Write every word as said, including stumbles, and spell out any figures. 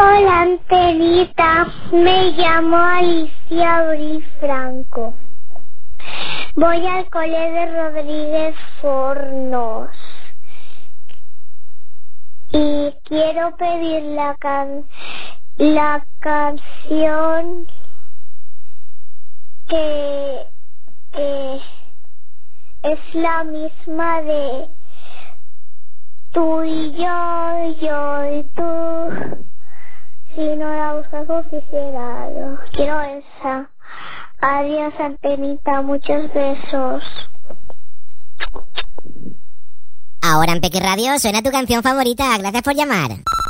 Hola, Antenita. Me llamo Alicia Abril Franco. Voy al cole de Rodríguez Fornos. Y quiero pedir la can la canción que eh, es la misma de tú y yo, yo y tú. Si no la buscas, pues quisiera. Quiero esa. Adiós, Antenita. Muchos besos. Ahora en Peque Radio suena tu canción favorita. Gracias por llamar.